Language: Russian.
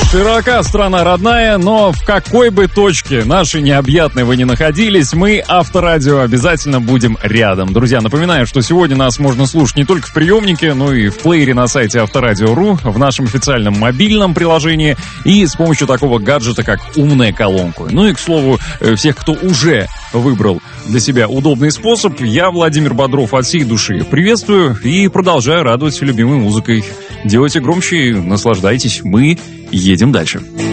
Широка страна родная, но в какой бы точке нашей необъятной вы ни находились, мы, Авторадио, обязательно будем рядом. Друзья, напоминаю, что сегодня нас можно слушать не только в приемнике, но и в плеере на сайте Авторадио.ру, в нашем официальном мобильном приложении и с помощью такого гаджета, как умная колонка. Ну и, к слову, всех, кто уже выбрал для себя удобный способ, я, Владимир Бодров, от всей души приветствую и продолжаю радовать любимой музыкой. Делайте громче и наслаждайтесь. Мы едем дальше.